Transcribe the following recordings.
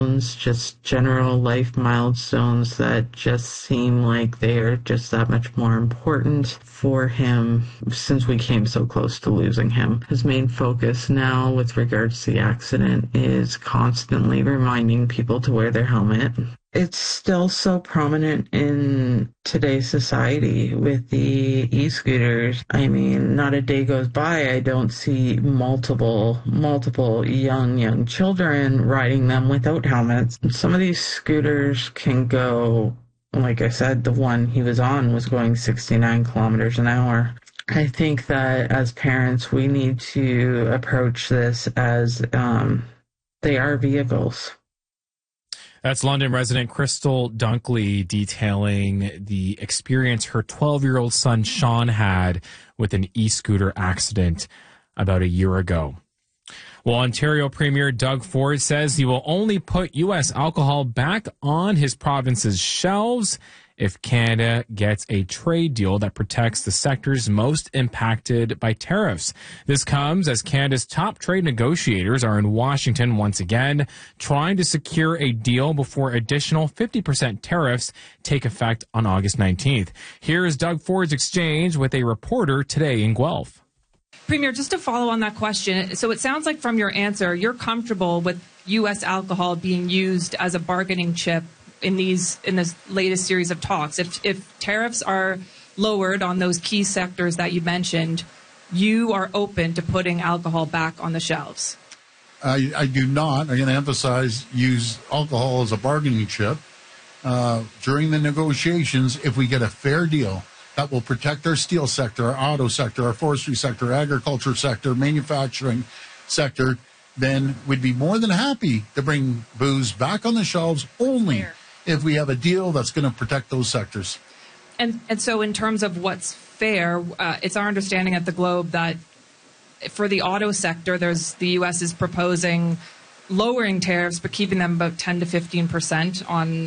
just general life milestones that just seem like they are just that much more important for him since we came so close to losing him. His main focus now with regards to the accident is constantly reminding people to wear their helmet. It's still so prominent in today's society with the e-scooters. I mean, not a day goes by I don't see multiple young children riding them without helmets. Some of these scooters can go, like I said, the one he was on was going 69 kilometers an hour. I think that as parents, we need to approach this as they are vehicles. That's London resident Crystal Dunkley detailing the experience her 12-year-old son Sean had with an e-scooter accident about a year ago. Well, Ontario Premier Doug Ford says he will only put U.S. alcohol back on his province's shelves if Canada gets a trade deal that protects the sectors most impacted by tariffs. This comes as Canada's top trade negotiators are in Washington once again, trying to secure a deal before additional 50% tariffs take effect on August 19th. Here is Doug Ford's exchange with a reporter today in Guelph. Premier, just to follow on that question, so it sounds like from your answer, you're comfortable with U.S. alcohol being used as a bargaining chip in this latest series of talks. If tariffs are lowered on those key sectors that you mentioned, you are open to putting alcohol back on the shelves. I do not. I'm going to emphasize use alcohol as a bargaining chip. During the negotiations, if we get a fair deal that will protect our steel sector, our auto sector, our forestry sector, agriculture sector, manufacturing sector, then we'd be more than happy to bring booze back on the shelves only if we have a deal that's going to protect those sectors. And so in terms of what's fair, it's our understanding at the Globe that for the auto sector, the U.S. is proposing lowering tariffs but keeping them about 10 to 15%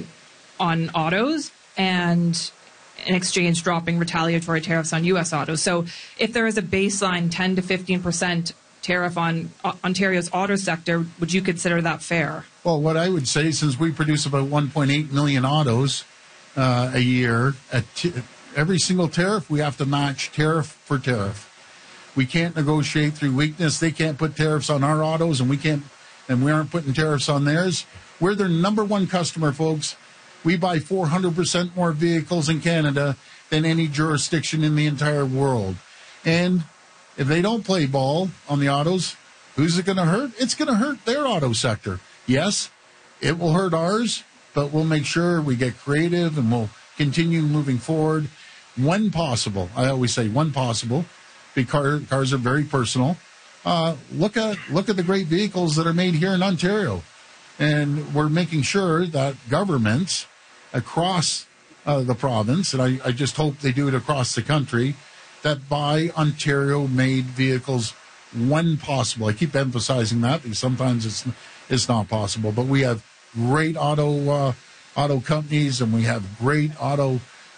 on autos, and in exchange dropping retaliatory tariffs on U.S. autos. So if there is a baseline 10 to 15% tariff on Ontario's auto sector, would you consider that fair? Well, what I would say, since we produce about 1.8 million autos a year, every single tariff, we have to match tariff for tariff. We can't negotiate through weakness. They can't put tariffs on our autos, and we aren't putting tariffs on theirs. We're their number one customer, folks. We buy 400% more vehicles in Canada than any jurisdiction in the entire world. And if they don't play ball on the autos, who's it going to hurt? It's going to hurt their auto sector. Yes, it will hurt ours, but we'll make sure we get creative and we'll continue moving forward when possible. I always say when possible, because cars are very personal. Look at the great vehicles that are made here in Ontario. And we're making sure that governments across the province, and I just hope they do it across the country, that buy Ontario-made vehicles when possible. I keep emphasizing that because sometimes it's not possible. But we have great auto companies, and we have great auto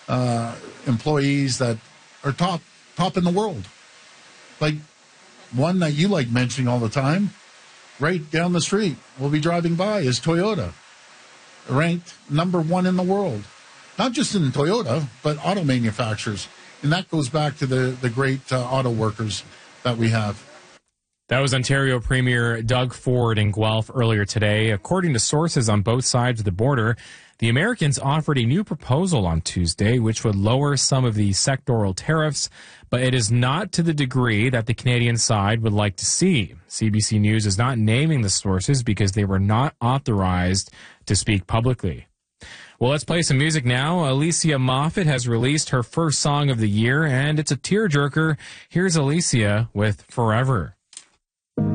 employees that are top in the world. Like one that you like mentioning all the time, right down the street, we'll be driving by, is Toyota, ranked number one in the world. Not just in Toyota, but auto manufacturers. And that goes back to the great auto workers that we have. That was Ontario Premier Doug Ford in Guelph earlier today. According to sources on both sides of the border, the Americans offered a new proposal on Tuesday, which would lower some of the sectoral tariffs, but it is not to the degree that the Canadian side would like to see. CBC News is not naming the sources because they were not authorized to speak publicly. Well, let's play some music now. Alicia Moffett has released her first song of the year, and it's a tearjerker. Here's Alicia with Forever.